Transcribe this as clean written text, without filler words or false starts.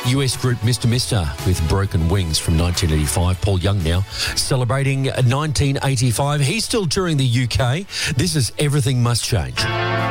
US group Mr. Mister with Broken Wings from 1985. Paul Young now celebrating 1985. He's still touring the UK. This is Everything Must Change.